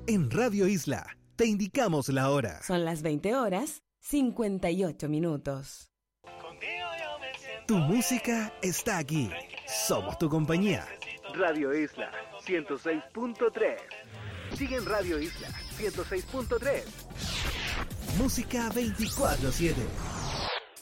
En Radio Isla te indicamos la hora. Son las 20:58. Tu música está aquí. Somos tu compañía. Radio Isla 106.3. Sigue en Radio Isla 106.3. Música 24/7.